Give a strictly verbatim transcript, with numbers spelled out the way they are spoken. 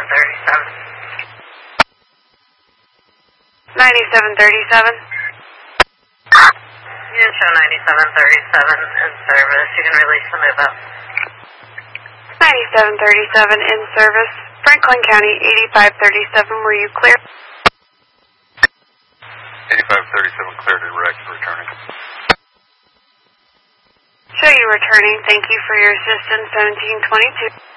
thirty-seven. ninety-seven thirty-seven. You can show ninety-seven thirty-seven in service. You can release the move up. ninety-seven thirty-seven in service. Franklin County, eighty-five thirty-seven. Were you clear? eighty-five thirty-seven cleared to direct returning. Show you returning. Thank you for your assistance. seventeen twenty-two.